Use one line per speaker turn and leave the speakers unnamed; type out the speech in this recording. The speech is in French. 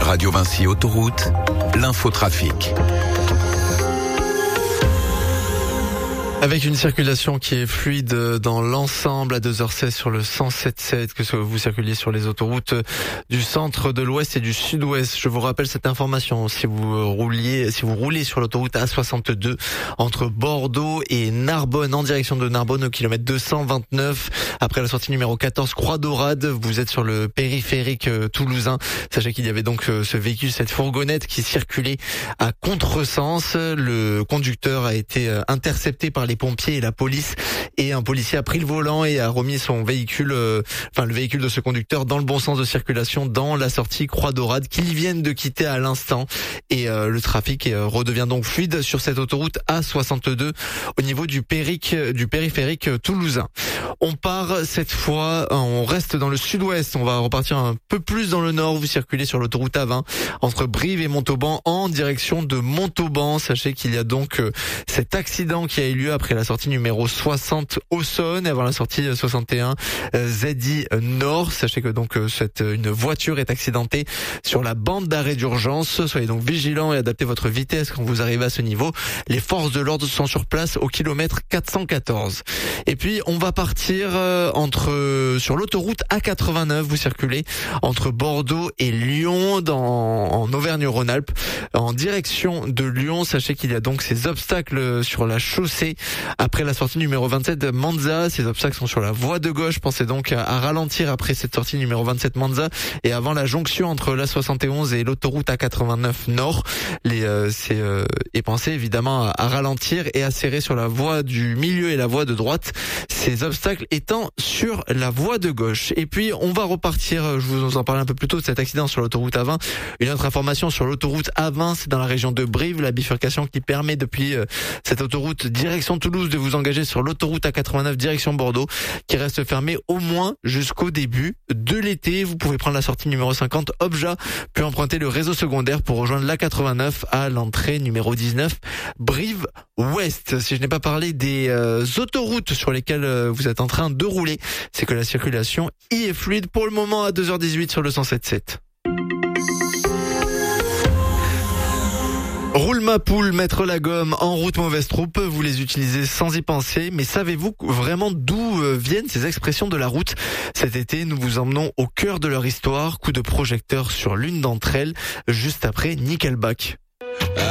Radio Vinci Autoroute, l'infotrafic.
Avec une circulation qui est fluide dans l'ensemble à 2h16 sur le 107.7, que vous circuliez sur les autoroutes du centre, de l'ouest et du sud-ouest. Je vous rappelle cette information, si vous roulez sur l'autoroute A62 entre Bordeaux et Narbonne, en direction de Narbonne au kilomètre 229, après la sortie numéro 14 Croix d'Orade, vous êtes sur le périphérique toulousain. Sachez qu'il y avait donc ce véhicule, cette fourgonnette qui circulait à contresens. Le conducteur a été intercepté par les pompiers et la police, et un policier a pris le volant et a remis son véhicule, le véhicule de ce conducteur dans le bon sens de circulation dans la sortie Croix d'Orade qu'ils viennent de quitter à l'instant, et le trafic redevient donc fluide sur cette autoroute A62 au niveau du périphérique toulousain. On part cette fois, on reste dans le sud-ouest, on va repartir un peu plus dans le nord. Vous circulez sur l'autoroute A20 entre Brive et Montauban en direction de Montauban. Sachez qu'il y a donc cet accident qui a eu lieu après la sortie numéro 60 Auxonne et avant la sortie 61 ZI Nord. Sachez que donc une voiture est accidentée sur la bande d'arrêt d'urgence. Soyez donc vigilants et adaptez votre vitesse quand vous arrivez à ce niveau. Les forces de l'ordre sont sur place au kilomètre 414. Et puis on va partir sur l'autoroute A89. Vous circulez entre Bordeaux et Lyon en Auvergne-Rhône-Alpes en direction de Lyon. Sachez qu'il y a donc ces obstacles sur la chaussée après la sortie numéro 27 de Manza. Ces obstacles sont sur la voie de gauche. Pensez donc à ralentir après cette sortie numéro 27 Manza et avant la jonction entre l'A71 et l'autoroute A89 Nord. Et pensez évidemment à ralentir et à serrer sur la voie du milieu et la voie de droite. Ces obstacles étant sur la voie de gauche. Et puis on va repartir, je vous en parlais un peu plus tôt de cet accident sur l'autoroute A20. Une autre information sur l'autoroute A20, c'est dans la région de Brive, la bifurcation qui permet depuis cette autoroute direction Toulouse de vous engager sur l'autoroute A89 direction Bordeaux, qui reste fermée au moins jusqu'au début de l'été. Vous pouvez prendre la sortie numéro 50 Obja, puis emprunter le réseau secondaire pour rejoindre l'A89 à l'entrée numéro 19 Brive Ouest. Si je n'ai pas parlé des autoroutes sur lesquelles vous êtes en train de rouler, c'est que la circulation y est fluide pour le moment à 2h18 sur le 107.7. Roule ma poule, mettre la gomme, en route mauvaise troupe, vous les utilisez sans y penser, mais savez-vous vraiment d'où viennent ces expressions de la route? Cet été, nous vous emmenons au cœur de leur histoire, coup de projecteur sur l'une d'entre elles, juste après Nickelback.